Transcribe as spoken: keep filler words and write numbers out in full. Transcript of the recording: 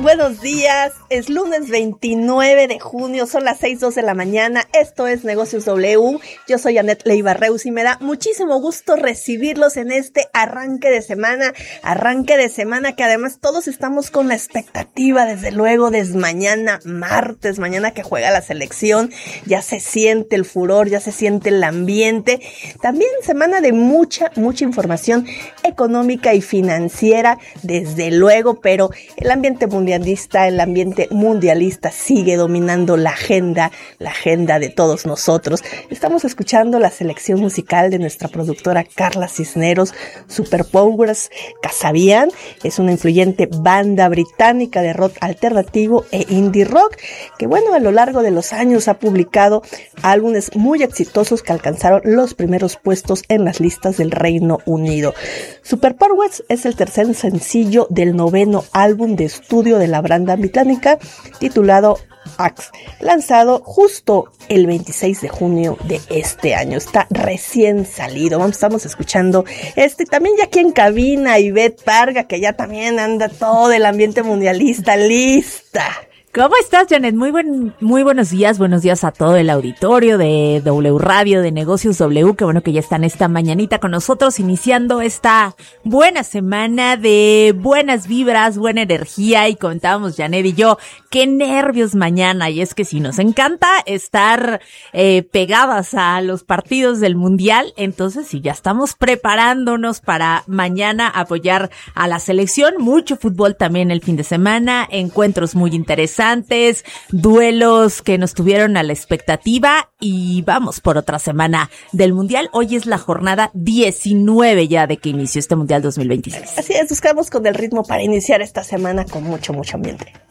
buenos días. Es lunes veintinueve de junio, son las seis dos de la mañana. Esto es Negocios W. Yo soy Anet Leiva Reus y me da muchísimo gusto recibirlos en este arranque de semana. Arranque de semana que además todos estamos con la expectativa, desde luego, desde mañana, martes, mañana que juega la selección. Ya se siente el furor, ya se siente el ambiente. También semana de mucha, mucha información económica y financiera, desde luego, pero el ambiente mundialista, el ambiente mundialista sigue dominando la agenda, la agenda de todos nosotros. Estamos escuchando la selección musical de nuestra productora Carla Cisneros, Superpowers Kasabian. Es una influyente banda británica de rock alternativo e indie rock, que bueno, a lo largo de los años ha publicado álbumes muy exitosos que alcanzaron los primeros puestos en las listas del Reino Unido. Superpowers es el tercer sencillo del noveno álbum de estudio de la banda británica, titulado Axe, lanzado justo el veintiséis de junio de este año. Está recién salido. Vamos, estamos escuchando este. También ya aquí en cabina, Ivette Parga, que ya también anda todo el ambiente mundialista lista. ¿Cómo estás, Janet? Muy buen, muy buenos días, buenos días a todo el auditorio de W Radio, de Negocios W, que bueno que ya están esta mañanita con nosotros, iniciando esta buena semana de buenas vibras, buena energía, y comentábamos Janet y yo, qué nervios mañana, y es que sí, nos encanta estar eh, pegadas a los partidos del Mundial, entonces sí, ya estamos preparándonos para mañana apoyar a la selección, mucho fútbol también el fin de semana, encuentros muy interesantes, duelos que nos tuvieron a la expectativa, y vamos por otra semana del Mundial. Hoy es la jornada diecinueve ya de que inició este Mundial dos mil veintiséis. Así es, buscamos con el ritmo para iniciar esta semana con mucho, mucho ambiente.